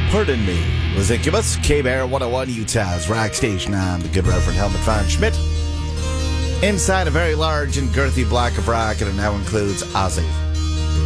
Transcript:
Pardon Me was Incubus. K-Bear 101 Utah's rock station. I'm the good Reverend Helmut von Schmidt. Inside a very large and girthy block of rock, and it now includes Ozzy.